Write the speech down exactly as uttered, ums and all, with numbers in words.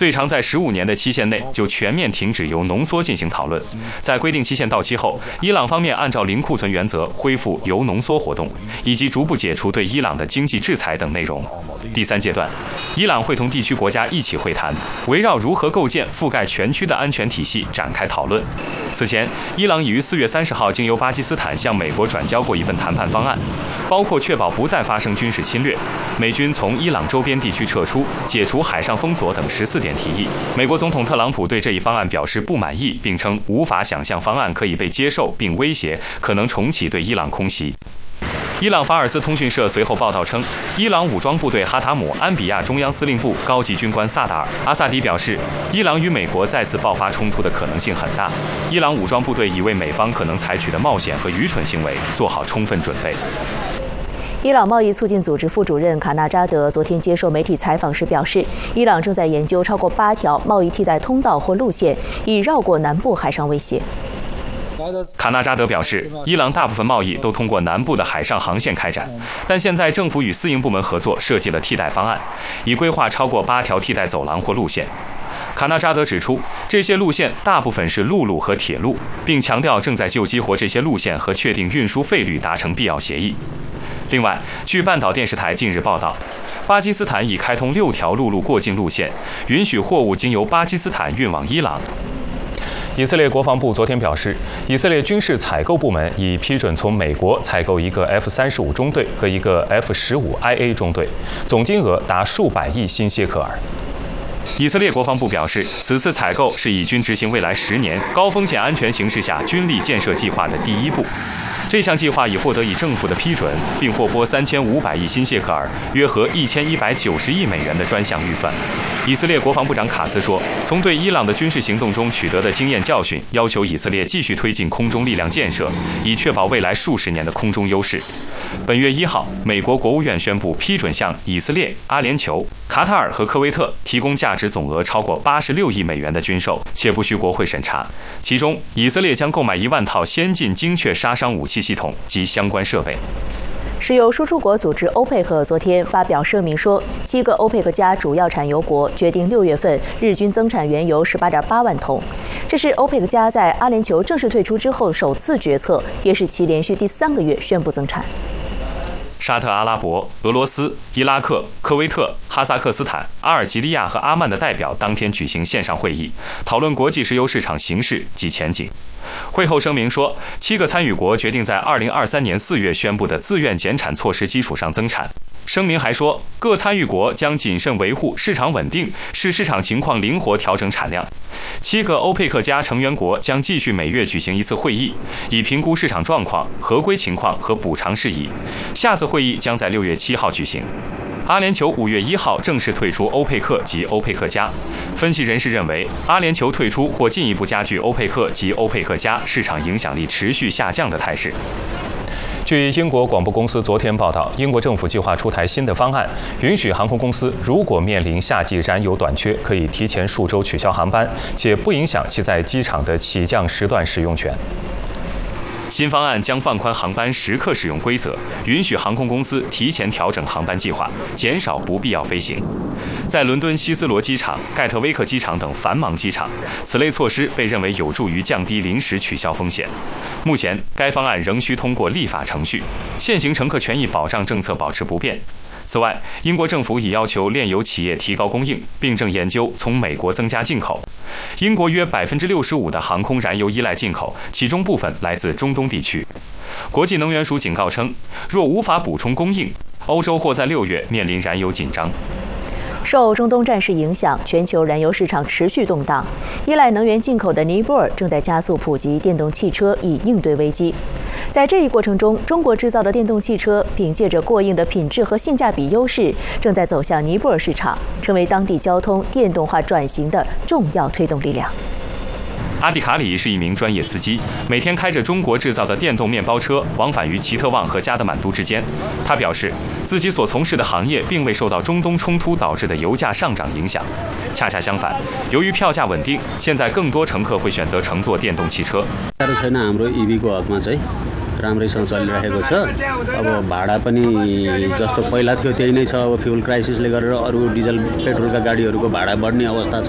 最长在十五年的期限内就全面停止由浓缩进行讨论。在规定期限到期后，伊朗方面按照零库存原则恢复铀浓缩活动，以及逐步解除对伊朗的经济制裁等内容。第三阶段，伊朗会同地区国家一起会谈，围绕如何构建覆盖全区的安全体系展开讨论。此前，伊朗已于四月三十号经由巴基斯坦向美国转交过一份谈判方案，包括确保不再发生军事侵略、美军从伊朗周边地区撤出、解除海上封锁等十四点提议。美国总统特朗普对这一方案表示不满意，并称无法想象方案可以被接受，并威胁可能重启对伊朗空袭。伊朗法尔斯通讯社随后报道称，伊朗武装部队哈塔姆安比亚中央司令部高级军官萨达尔·阿萨迪表示，伊朗与美国再次爆发冲突的可能性很大。伊朗武装部队已为美方可能采取的冒险和愚蠢行为做好充分准备。 伊朗贸易促进组织副主任卡纳扎德昨天接受媒体采访时表示，伊朗正在研究超过八条贸易替代通道或路线，以绕过南部海上威胁。 卡纳扎德表示，伊朗大部分贸易都通过南部的海上航线开展，但现在政府与私营部门合作设计了替代方案，已规划超过八条替代走廊或路线。卡纳扎德指出，这些路线大部分是陆路和铁路，并强调正在就激活这些路线和确定运输费率达成必要协议。另外，据半岛电视台近日报道，巴基斯坦已开通六条陆路过境路线，允许货物经由巴基斯坦运往伊朗。以色列国防部昨天表示，以色列军事采购部门已批准从美国采购一个 F 三十五中队和一个 F 十五 I A 中队，总金额达数百亿新谢克尔。以色列国防部表示，此次采购是以军执行未来十年高风险安全形势下军力建设计划的第一步。这项计划已获得以政府的批准，并获拨三千五百亿新谢克尔，约合一千一百九十亿美元的专项预算。以色列国防部长卡茨说，从对伊朗的军事行动中取得的经验教训，要求以色列继续推进空中力量建设，以确保未来数十年的空中优势。本月一号，美国国务院宣布批准向以色列、阿联酋、卡塔尔和科威特提供价值总额超过八十六亿美元的军售，且不需国会审查。其中，以色列将购买一万套先进精确杀伤武器系统及相关设备。 石油输出国组织欧佩克昨天发表声明说，七个欧佩克加主要产油国决定六月份日均增产原油十八点八万桶，这是欧佩克加在阿联酋正式退出之后首次决策，也是其连续第三个月宣布增产。 沙特阿拉伯、俄罗斯、伊拉克、科威特、哈萨克斯坦、阿尔及利亚和阿曼的代表当天举行线上会议，讨论国际石油市场形势及前景。会后声明说，七个参与国决定在二零二三年四月宣布的自愿减产措施基础上增产。声明还说，各参与国将谨慎维护市场稳定，视市场情况灵活调整产量。七个欧佩克加成员国将继续每月举行一次会议，以评估市场状况、合规情况和补偿事宜。下次会议将在六月七号举行。阿联酋五月一号正式退出欧佩克及欧佩克加。分析人士认为，阿联酋退出或进一步加剧欧佩克及欧佩克加市场影响力持续下降的态势。据英国广播公司昨天报道，英国政府计划出台新的方案，允许航空公司如果面临夏季燃油短缺，可以提前数周取消航班，且不影响其在机场的起降时段使用权。新方案将放宽航班时刻使用规则，允许航空公司提前调整航班计划，减少不必要飞行。在伦敦希斯罗机场、盖特威克机场等繁忙机场，此类措施被认为有助于降低临时取消风险。目前，该方案仍需通过立法程序，现行乘客权益保障政策保持不变。此外，英国政府已要求炼油企业提高供应，并正研究从美国增加进口。英国约百分之六十五的航空燃油依赖进口，其中部分来自中东地区。国际能源署警告称，若无法补充供应，欧洲或在六月面临燃油紧张。 受中东战事影响，全球燃油市场持续动荡。依赖能源进口的尼泊尔正在加速普及电动汽车，以应对危机。在这一过程中，中国制造的电动汽车凭借着过硬的品质和性价比优势，正在走向尼泊尔市场，成为当地交通电动化转型的重要推动力量。 阿迪卡里是一名专业司机，每天开着中国制造的电动面包车往返于奇特旺和加德满都之间。他表示，自己所从事的行业并未受到中东冲突导致的油价上涨影响。恰恰相反，由于票价稳定，现在更多乘客会选择乘坐电动汽车。 राम्रैसँग चलिरहेको छ। अब भाडा पनि जस्तो पहिला थियो त्यही नै छ। अब फ्युल क्राइसिसले गरेर अरू डिजल पेट्रोलका गाडीहरूको भाडा बढ्ने अवस्था छ।